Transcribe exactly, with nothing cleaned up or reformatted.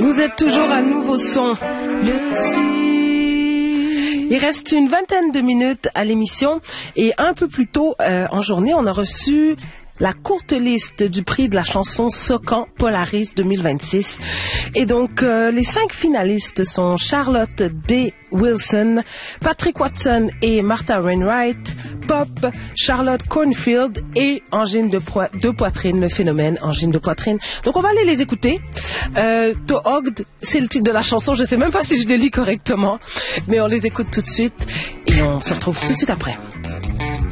Vous êtes toujours à Nouveau Son. Il reste une vingtaine de minutes à l'émission et un peu plus tôt euh, en journée, on a reçu la courte liste du prix de la chanson Socan Polaris deux mille vingt-six. Et donc, euh, les cinq finalistes sont Charlotte D. Wilson, Patrick Watson et Martha Wainwright, Pop, Charlotte Cornfield et Angine de, po- de poitrine, le phénomène Angine de poitrine. Donc, on va aller les écouter. Euh, Toogd, c'est le titre de la chanson. Je sais même pas si je le lis correctement, mais on les écoute tout de suite et on se retrouve tout de suite après.